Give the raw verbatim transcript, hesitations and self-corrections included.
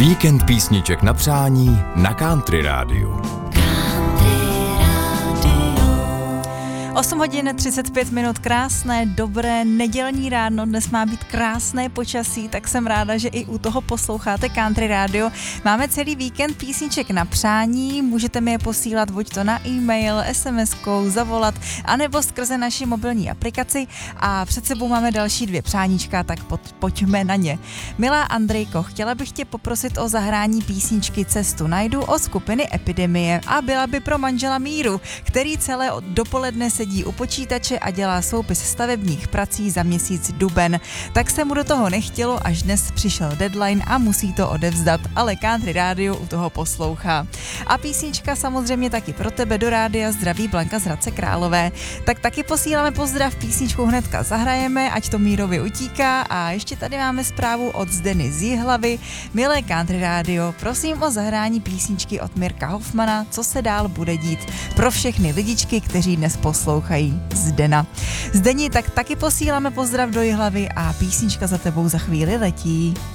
Víkend písniček na přání na Country Rádiu. osm hodin třicet pět minut, krásné, dobré nedělní ráno, dnes má být krásné počasí, tak jsem ráda, že i u toho posloucháte Country Radio. Máme celý víkend písniček na přání, můžete mi je posílat buď to na e-mail, es em eskou, zavolat, anebo skrze naši mobilní aplikaci a před sebou máme další dvě přáníčka, tak pod, pojďme na ně. Milá Andrejko, chtěla bych tě poprosit o zahrání písničky Cestu najdu od skupiny Epidemie a byla by pro manžela Míru, který celé dopoledne sedí u počítače a dělá soupis stavebních prací za měsíc duben. Tak se mu do toho nechtělo, až dnes přišel deadline a musí to odevzdat, ale Country Radio u toho poslouchá. A písnička samozřejmě taky pro tebe do rádia, zdraví Blanka z Hradce Králové. Tak taky posíláme pozdrav, písničku hnedka zahrajeme, ať to Mírovi utíká a ještě tady máme zprávu od Zdeny z Jihlavy. Milé Country Radio, prosím o zahrání písničky od Mirka Hoffmana, Co se dál bude dít, pro všechny lidičky, kteří dnes poslouchají. Zdena. Zdeni, tak taky posíláme pozdrav do Jihlavy a písnička za tebou za chvíli letí.